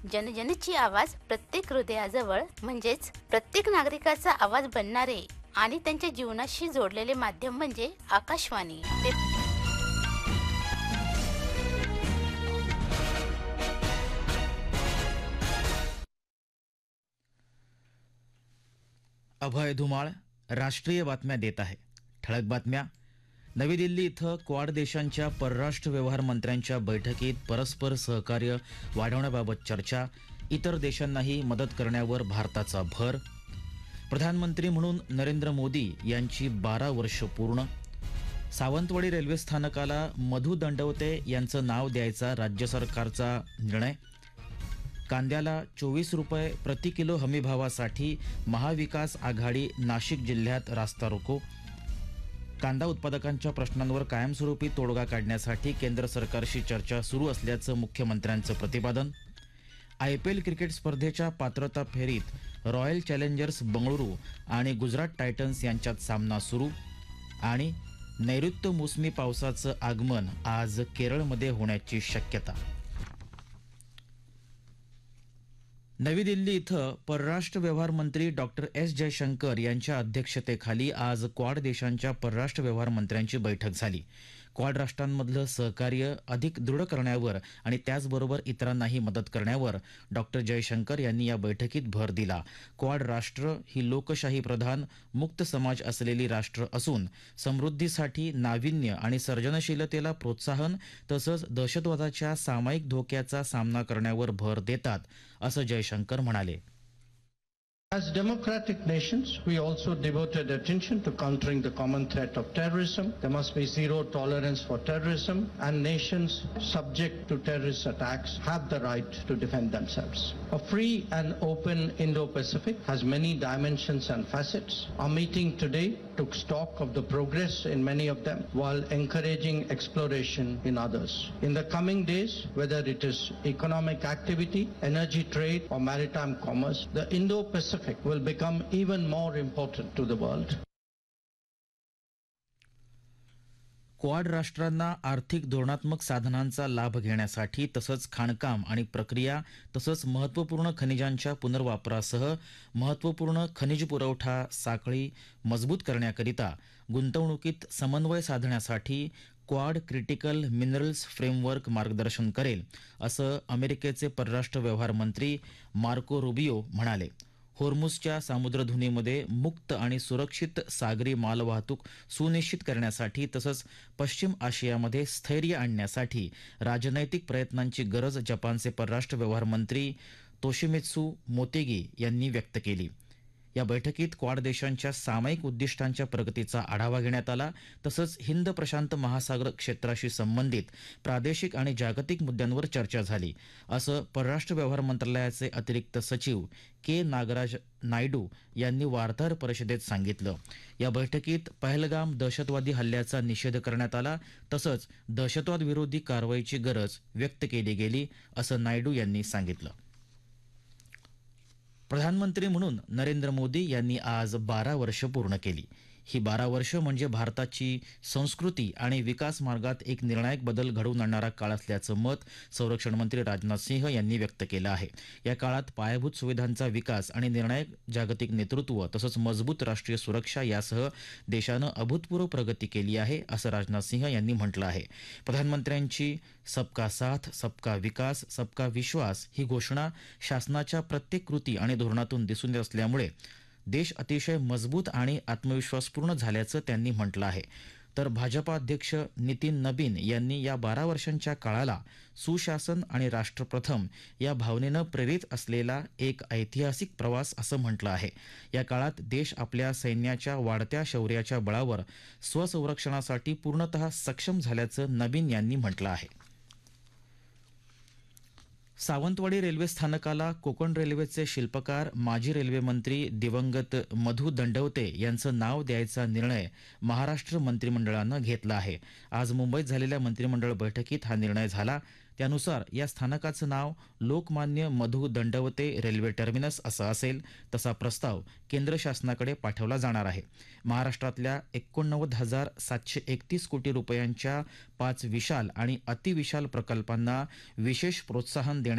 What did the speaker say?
जनजनची आवाज प्रत्येक हृदयाजवळ म्हणजेच प्रत्येक नागरिकाचा आवाज बनणारे आणि त्यांच्या जीवनाशी जोडलेले माध्यम म्हणजे आकाशवाणी. अभय धुमाळ राष्ट्रीय बातम्या देत आहे. ठळक बातम्या. नवी दिल्ली इथं क्वाड देशांच्या परराष्ट्र व्यवहार मंत्र्यांच्या बैठकीत परस्पर सहकार्य वाढवण्याबाबत चर्चा. इतर देशांनाही मदत करण्यावर भारताचा भर. प्रधानमंत्री म्हणून नरेंद्र मोदी यांची 12 वर्ष पूर्ण. सावंतवाडी रेल्वे स्थानकाला मधु दंडवते यांचं नाव द्यायचा राज्य सरकारचा निर्णय. कांद्याला 24 रुपये प्रति किलो हमीभावासाठी महाविकास आघाडी नाशिक जिल्ह्यात रास्ता रोको. कांदा उत्पादकांच्या प्रश्नांवर कायमस्वरूपी तोडगा काढण्यासाठी केंद्र सरकारशी चर्चा सुरू असल्याचं मुख्यमंत्र्यांचं प्रतिपादन. IPL क्रिकेट स्पर्धेच्या पात्रता फेरीत रॉयल चॅलेंजर्स बंगळुरू आणि गुजरात टायटन्स यांच्यात सामना सुरू. आणि नैऋत्य मोसमी पावसाचं आगमन आज केरळमध्ये होण्याची शक्यता. नवी दिल्ली इथं परराष्ट्र व्यवहार मंत्री डॉक्टर एस जयशंकर यांच्या अध्यक्षतेखाली आज क्वाड देशांच्या परराष्ट्र व्यवहार मंत्र्यांची बैठक झाली. क्वाड राष्ट्रांमधलं सहकार्य अधिक दृढ करण्यावर आणि त्याचबरोबर इतरांनाही मदत करण्यावर डॉक्टर जयशंकर यांनी या बैठकीत भर दिला. क्वाड राष्ट्र ही लोकशाही प्रधान मुक्त समाज असलेली राष्ट्र असून समृद्धीसाठी नाविन्य आणि सर्जनशीलतेला प्रोत्साहन तसंच दहशतवादाच्या सामायिक धोक्याचा सामना करण्यावर भर देतात, असं जयशंकर म्हणाले. As democratic nations, we also devoted attention to countering the common threat of terrorism. There must be zero tolerance for terrorism, and nations subject to terrorist attacks have the right to defend themselves. A free and open Indo-Pacific has many dimensions and facets. Our meeting today took stock of the progress in many of them while encouraging exploration in others. In the coming days, whether it is economic activity, energy trade, or maritime commerce, the Indo-Pacific will become even more important to the world. Quad राष्ट्रांना आर्थिक धोरणात्मक साधनांचा लाभ घेण्यासाठी तसंच खाणकाम आणि प्रक्रिया तसंच महत्त्वपूर्ण खनिजांच्या पुनर्वापरासह महत्त्वपूर्ण खनिज पुरवठा साखळी मजबूत करण्याकरिता गुंतवणुकीत समन्वय साधण्यासाठी क्वाड क्रिटिकल मिनरल्स फ्रेमवर्क मार्गदर्शन करेल, असं अमेरिकेचे परराष्ट्र व्यवहार मंत्री मार्को रुबियो म्हणाले. होर्मुझच्या सामुद्रधुनीमध्ये मुक्त आणि सुरक्षित सागरी मालवाहतूक सुनिश्चित करण्यासाठी तसंच पश्चिम आशियामध्ये स्थैर्य आणण्यासाठी राजनैतिक प्रयत्नांची गरज जपानचे परराष्ट्र व्यवहार मंत्री तोशिमित्सू मोतेगी यांनी व्यक्त केली. या बैठकीत क्वाड देशांच्या सामायिक उद्दिष्टांच्या प्रगतीचा आढावा घेण्यात आला. तसंच हिंद प्रशांत महासागर क्षेत्राशी संबंधित प्रादेशिक आणि जागतिक मुद्द्यांवर चर्चा झाली, असं परराष्ट्र व्यवहार मंत्रालयाचे अतिरिक्त सचिव के नागराज नायडू यांनी वार्ताहर परिषदेत सांगितलं. या बैठकीत पहलगाम दहशतवादी हल्ल्याचा निषेध करण्यात आला तसंच दहशतवाद विरोधी कारवाईची गरज व्यक्त केली गेली, असं नायडू यांनी सांगितलं. प्रधानमंत्री म्हणून नरेंद्र मोदी यांनी आज 12 वर्ष पूर्ण केली. ही 12 वर्ष म्हणजे भारताची संस्कृती आणि विकास मार्गात एक निर्णायक बदल घडवून आणणारा काळ असल्याचं मत संरक्षण मंत्री राजनाथ सिंह यांनी व्यक्त केलं आहे. या काळात पायाभूत सुविधांचा विकास आणि निर्णायक जागतिक नेतृत्व तसंच मजबूत राष्ट्रीय सुरक्षा यासह देशानं अभूतपूर्व प्रगती केली आहे, असं राजनाथ सिंह यांनी म्हटलं आहे. प्रधानमंत्र्यांची सबका साथ सबका विकास सबका विश्वास ही घोषणा शासनाच्या प्रत्येक कृती आणि धोरणातून दिसून येत असल्यामुळे देश अतिशय मजबूत आणि आत्मविश्वासपूर्ण झाल्याचं त्यांनी म्हटलं आहे. तर भाजपा अध्यक्ष नितीन नबीन यांनी या 12 वर्षांच्या काळाला सुशासन आणि राष्ट्रप्रथम या भावनेनं प्रेरित असलेला एक ऐतिहासिक प्रवास असं म्हटलं आहे. या काळात देश आपल्या सैन्याच्या वाढत्या शौर्याच्या बळावर स्वसंरक्षणासाठी पूर्णतः सक्षम झाल्याचं नबीन यांनी म्हटलं आहे. सावंतवाडी रेल्वे स्थानकाला कोकण रेल्वेचे शिल्पकार माजी रेल्वे मंत्री दिवंगत मधु दंडवते यांचं नाव द्यायचा निर्णय महाराष्ट्र मंत्रिमंडळानं घेतला आहे. आज मुंबईत झालेल्या मंत्रिमंडळ बैठकीत हा निर्णय झाला. त्यानुसार या स्थानकाचं नाव लोकमान्य मधु दंडवते रेल्वे टर्मिनस असं असेल. तसा प्रस्ताव केंद्र शासनाकडे पाठवला जाणार आहे. महाराष्ट्रातल्या 89,731 कोटी रुपयांच्या 5 विशाल आणि अतिविशाल प्रकल्पांना विशेष प्रोत्साहन देण्यात